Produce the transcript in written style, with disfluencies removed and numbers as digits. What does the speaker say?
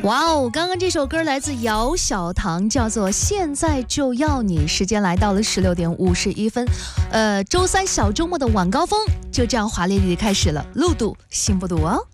哇哦，刚刚这首歌来自姚小棠，叫做《现在就要你》。时间来到了16点51分，周三小周末的晚高峰就这样华丽丽地开始了，路堵心不堵哦。